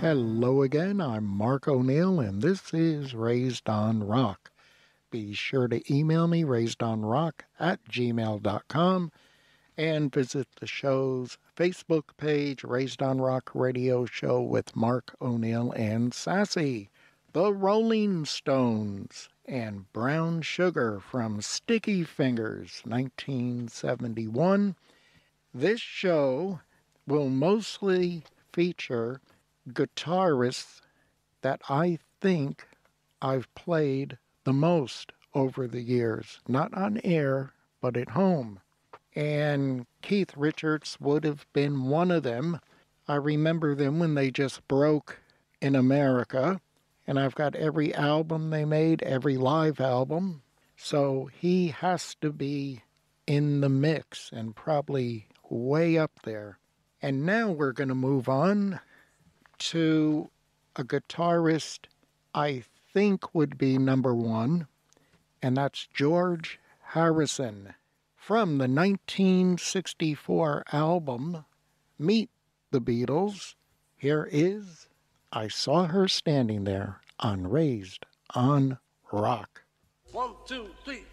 Hello again, I'm Mark O'Neill, and this is Raised on Rock. Be sure to email me, raisedonrock@gmail.com, and visit the show's Facebook page, Raised on Rock Radio Show with Mark O'Neill and Sassy. The Rolling Stones and Brown Sugar from Sticky Fingers, 1971. This show will mostly feature guitarists that I think I've played the most over the years, not on air, but at home. And Keith Richards would have been one of them. I remember them when they just broke in America, and I've got every album they made, every live album. So he has to be in the mix and probably way up there. And now we're going to move on to a guitarist I think would be number one, and that's George Harrison. From the 1964 album, Meet the Beatles, here is I Saw Her Standing There on Raised on Rock. 1, 2, 3.